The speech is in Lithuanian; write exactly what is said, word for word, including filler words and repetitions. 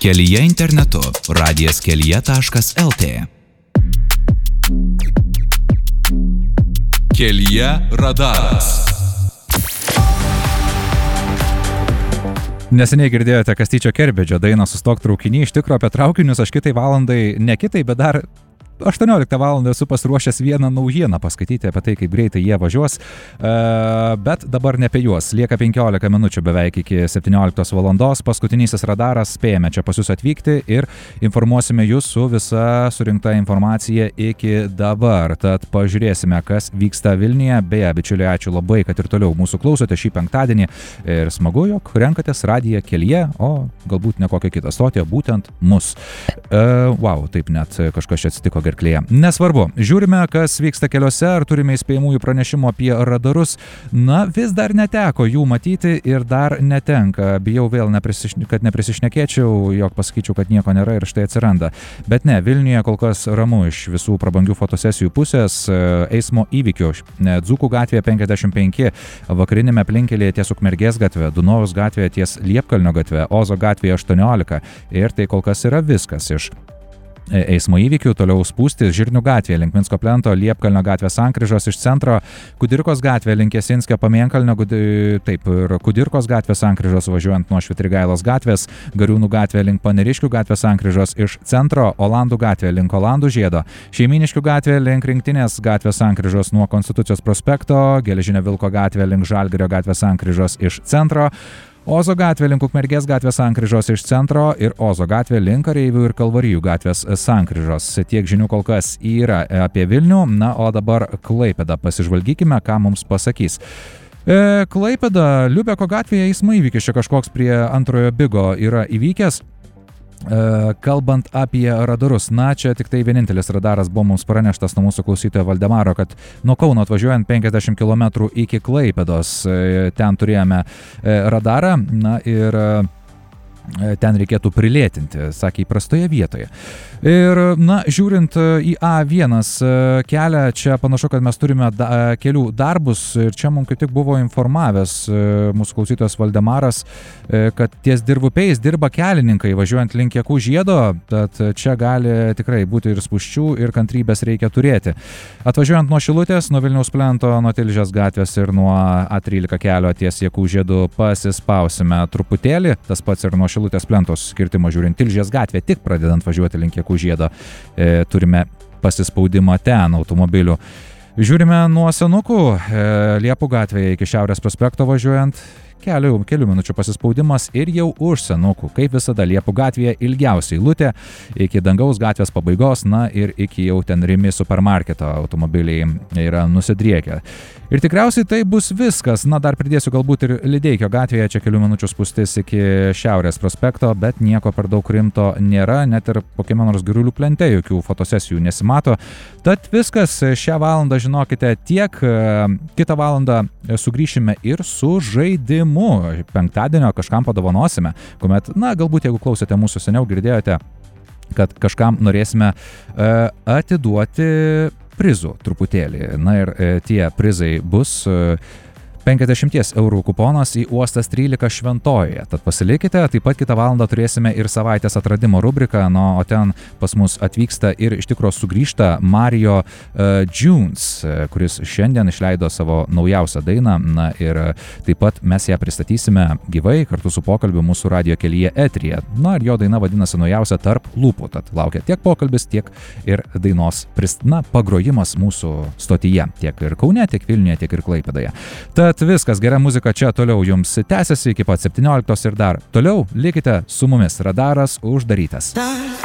Kelyje internetu radijas kelyje taškas lt. Kelyje radaras. Neseniai girdėjote Kastyčio Kerbedžio dainą Sustok traukiny. Iš tikro apie traukinius aš kitai valandai, ne kitai, bet dar aštuonioliktą valandą esu pasiruošęs vieną naujieną paskaityti apie tai, kaip greitai jie važiuos, bet dabar ne apie juos. Lieka penkiolika minučių beveik iki septynioliktos valandos. Paskutinysis radaras, spėjame čia pas jūs atvykti ir informuosime jūs su visa surinkta informacija iki dabar. Tad pažiūrėsime, kas vyksta Vilniuje. Beje, bičiuliai, ačiū labai, kad ir toliau mūsų klausote šį penktadienį. Ir smagu, jog renkatės radiją Kelyje, o galbūt ne kokią kitą stotį, būtent mus. Uh, wow, taip net kažkas čia atsitiko gerklėje. Nesvarbu, žiūrime, kas vyksta keliuose, ar turime įspėjamųjų pranešimų apie radarus. Na, vis dar neteko jų matyti ir dar netenka. Bijau vėl, neprisiš... kad neprisišnekėčiau, jog pasakyčiau, kad nieko nėra ir štai atsiranda. Bet ne, Vilniuje kol kas ramu iš visų prabangių fotosesijų pusės. Eismo įvykių Dzūkų gatvėje penkiasdešimt penki, vakarinėme aplinkelėje ties Ukmergės gatvė, Dunojaus gatvėje ties Liepkalnio gatvė, Ozo gatvėje aštuoniolika. Ir tai kol kas yra viskas iš eismo įvykių. Toliau spūstis Žirnių gatvėje link Minsko plento, Liepkalnio gatvės sankryžos iš centro, Kudirkos gatvė link Jasinskio Pamėnkalnio, taip ir Kudirkos gatvės sankryžos važiuojant nuo Švitrigailos gatvės, Gariūnų gatvė link Paneriškių gatvės sankryžos iš centro, Olandų gatvė link Olandų žiedo, Šeiminiškių gatvė link Rinktinės gatvės sankryžos nuo Konstitucijos prospekto, Geležinio Vilko gatvė link Žalgirio gatvės sankryžos iš centro, Ozo gatvė link Ukmergės gatvės sankryžos iš centro ir Ozo gatvė link Kareivių ir Kalvarijų gatvės sankryžos. Tiek žinių kol kas yra apie Vilnių, na o dabar Klaipėdą pasižvalgykime, ką mums pasakys. E, Klaipėda, Liubeko gatvėje eismo įvykis čia kažkoks prie antrojo bigo yra įvykęs. Kalbant apie radarus, na čia tik tai vienintelis radaras buvo mums praneštas nuo mūsų klausytojo Valdemaro, kad nuo Kauno atvažiuojant penkiasdešimt kilometrų iki Klaipėdos ten turėjome radarą, na ir ten reikėtų prilėtinti, sakė, įprastoje vietoje. Ir, na, žiūrint į A vienas kelią, čia panašu, kad mes turime da, kelių darbus ir čia mums kaip tik buvo informavęs mūsų klausytojas Valdemaras, kad ties Dirvupiais dirba kelininkai važiuojant link Jakų žiedo, tad čia gali tikrai būti ir spūsčių ir kantrybės reikia turėti. Atvažiuojant nuo Šilutės, nuo Vilniaus plento, nuo Tilžės gatvės ir nuo A trylika kelio ties Jakų žiedu pasispausime truputėlį, tas pats ir nuo Šilutės plentos skirtimo žiūrint Tilžės gatvė, tik pradedant važiuoti link Jakų žiedo, e, turime pasispaudimą ten automobilių. Žiūrime nuo Senukų, e, Liepų gatvėje iki Šiaurės prospekto važiuojant, kelių, kelių minučių pasispaudimas ir jau už Senukų, kaip visada Liepų gatvėje ilgiausiai eilutė iki Dangaus gatvės pabaigos, na ir iki jau ten Rimi supermarketo automobiliai yra nusidriekę. Ir tikriausiai tai bus viskas, na dar pridėsiu galbūt ir Lideikio gatvėje, čia kelių minučių spūstis iki Šiaurės prospekto, bet nieko per daug rimto nėra, net ir kokiame nors Girulių plente jokių fotosesijų nesimato. Tad viskas šią valandą, žinokite, tiek. Kitą valandą sugrįšime ir su žaidimu. Penktadienio kažkam padovanosime, kuomet, na, galbūt jeigu klausėte mūsų seniau, girdėjote, kad kažkam norėsime e, atiduoti prizų truputėlį. Na ir e, tie prizai bus e, penkiasdešimt eurų kuponas į Uostas trylika Šventojoje. Tad pasilikite, taip pat kitą valandą turėsime ir savaitės atradimo rubriką, no, o ten pas mus atvyksta ir iš tikro sugrįžta Mario uh, Jones, kuris šiandien išleido savo naujausią dainą, na ir taip pat mes ją pristatysime gyvai kartu su pokalbiu mūsų radijo Kelyje eteryje. Na ir jo daina vadinasi Naujausia tarp lūpų, tad laukia tiek pokalbis, tiek ir dainos prist, na, pagrojimas mūsų stotyje, tiek ir Kaune, tiek Vilniuje, tiek ir Klaipėdoje. Tad viskas, gera muzika čia toliau jums tęsiasi iki pat septynioliktos ir dar toliau likite su mumis, radaras uždarytas.